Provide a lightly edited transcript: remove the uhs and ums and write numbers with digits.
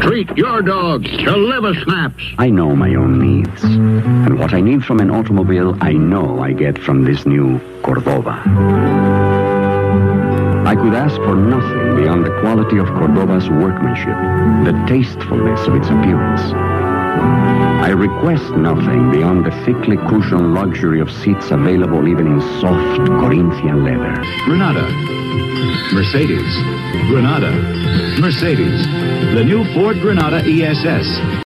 Treat your dogs to liver snaps. I know my own needs. And what I need from an automobile, I know I get from this new Cordova. I could ask for nothing beyond the quality of Cordova's workmanship, the tastefulness of its appearance. I request nothing beyond the thickly cushioned luxury of seats available even in soft Corinthian leather. Granada. Mercedes. Granada. Mercedes. The new Ford Granada ESS.